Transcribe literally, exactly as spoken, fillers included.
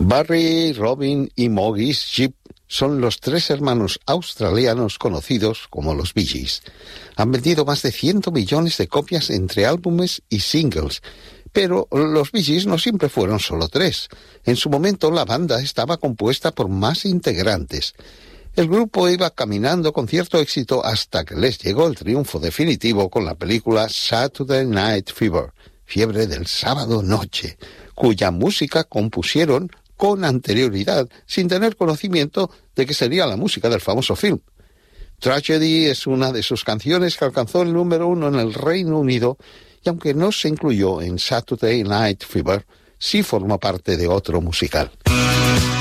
Barry, Robin y Maurice Gibb son los tres hermanos australianos conocidos como los Bee Gees. Han vendido más de cien millones de copias entre álbumes y singles, pero los Bee Gees no siempre fueron solo tres. En su momento la banda estaba compuesta por más integrantes. El grupo iba caminando con cierto éxito hasta que les llegó el triunfo definitivo con la película Saturday Night Fever, Fiebre del Sábado Noche, cuya música compusieron con anterioridad, sin tener conocimiento de que sería la música del famoso film. Tragedy es una de sus canciones que alcanzó el número uno en el Reino Unido, y aunque no se incluyó en Saturday Night Fever, sí forma parte de otro musical.